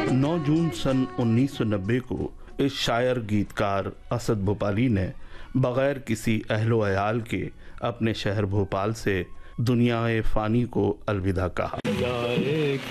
9 जून सन 1990 को इस शायर गीतकार असद भोपाली ने बगैर किसी अहलो अयाल के अपने शहर भोपाल से दुनियाए फ़ानी को अलविदा कहा।